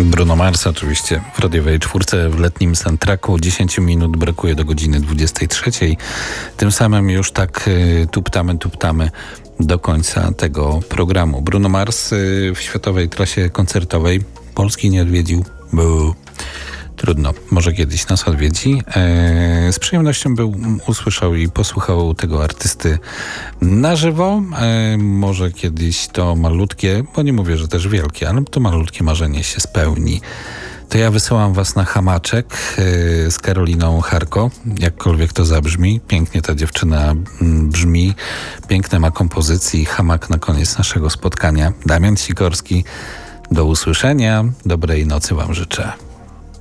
Bruno Mars oczywiście w radiowej czwórce w letnim soundtracku. 10 minut brakuje do godziny 23. Tym samym już tak tuptamy do końca tego programu. Bruno Mars w światowej trasie koncertowej Polski nie odwiedził, bo trudno, może kiedyś nas odwiedzi. Z przyjemnością usłyszał i posłuchał tego artysty na żywo. Może kiedyś to malutkie, bo nie mówię, że też wielkie, ale to malutkie marzenie się spełni. To ja wysyłam was na hamaczek z Karoliną Charko, jakkolwiek to zabrzmi. Pięknie ta dziewczyna brzmi, piękne ma kompozycji. Hamak na koniec naszego spotkania. Damian Sikorski, do usłyszenia. Dobrej nocy wam życzę.